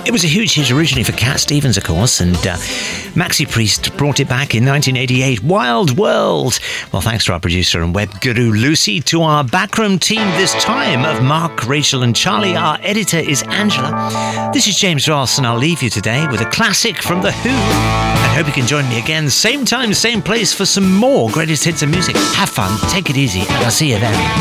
It was a huge hit originally for Cat Stevens, of course, and Maxi Priest brought it back in 1988. Wild World. Well, thanks to our producer and web guru Lucy, to our backroom team this time of Mark, Rachel and Charlie. Our editor is Angela. This is James Ross, and I'll leave you today with a classic from The Who. I hope you can join me again, same time, same place, for some more greatest hits of music. Have fun, take it easy, and I'll see you then.